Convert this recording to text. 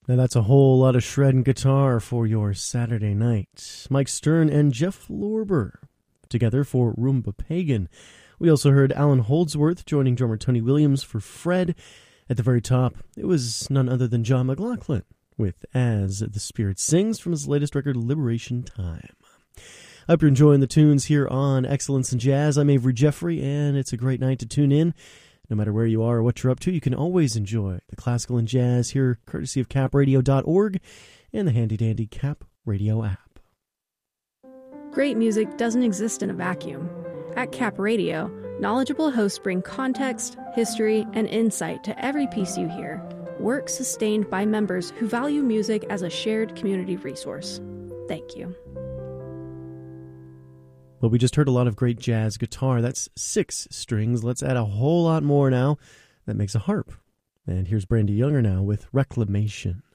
Now that's a whole lot of shred guitar for your Saturday night. Mike Stern and Jeff Lorber together for Roomba Pagan. We also heard Alan Holdsworth joining drummer Tony Williams for Fred. At the very top, it was none other than John McLaughlin with As the Spirit Sings from his latest record, Liberation Time. I hope you're enjoying the tunes here on Excellence in Jazz. I'm Avery Jeffrey, and it's a great night to tune in. No matter where you are or what you're up to, you can always enjoy the classical and jazz here, courtesy of capradio.org and the handy-dandy Cap Radio app. Great music doesn't exist in a vacuum. At Cap Radio, knowledgeable hosts bring context, history, and insight to every piece you hear. Work sustained by members who value music as a shared community resource. Thank you. Well, we just heard a lot of great jazz guitar. That's 6 strings. Let's add a whole lot more now. That makes a harp. And here's Brandy Younger now with Reclamation.